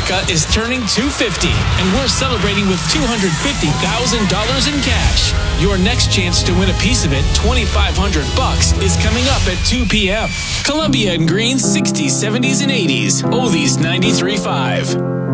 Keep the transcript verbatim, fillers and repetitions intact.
America is turning two hundred fifty, and we're celebrating with two hundred fifty thousand dollars in cash. Your next chance to win a piece of it, twenty-five hundred bucks, is coming up at two p.m. Columbia and Green, sixties, seventies, and eighties. Oldies ninety-three point five.